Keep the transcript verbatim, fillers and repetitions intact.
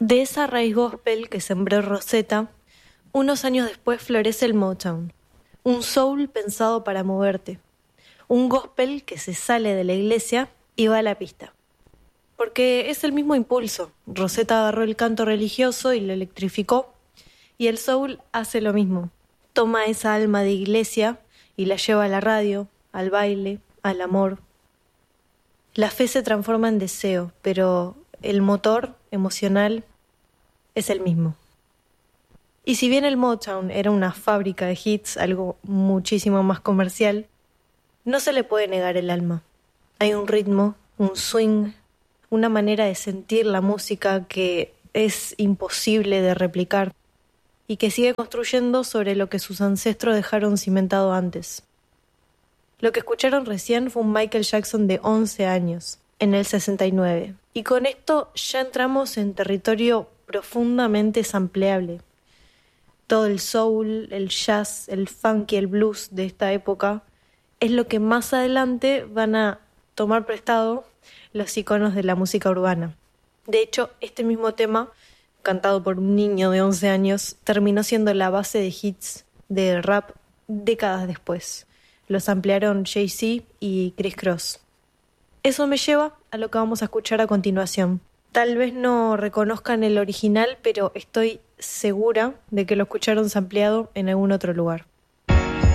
De esa raíz gospel que sembró Rosetta, unos años después florece el Motown, un soul pensado para moverte, un gospel que se sale de la iglesia y va a la pista. Porque es el mismo impulso. Rosetta agarró el canto religioso y lo electrificó, y el soul hace lo mismo. Toma esa alma de iglesia y la lleva a la radio, al baile, al amor. La fe se transforma en deseo, pero el motor emocional es el mismo. Y si bien el Motown era una fábrica de hits, algo muchísimo más comercial, no se le puede negar el alma. Hay un ritmo, un swing, una manera de sentir la música que es imposible de replicar y que sigue construyendo sobre lo que sus ancestros dejaron cimentado antes. Lo que escucharon recién fue un Michael Jackson de once años, en el sesenta y nueve. Y con esto ya entramos en territorio profundamente sampleable. Todo el soul, el jazz, el funk y el blues de esta época es lo que más adelante van a tomar prestado los iconos de la música urbana. De hecho, este mismo tema, cantado por un niño de once años, terminó siendo la base de hits de rap décadas después. Los ampliaron Jay-Z y Criss Cross. Eso me lleva a lo que vamos a escuchar a continuación. Tal vez no reconozcan el original, pero estoy segura de que lo escucharon sampleado en algún otro lugar.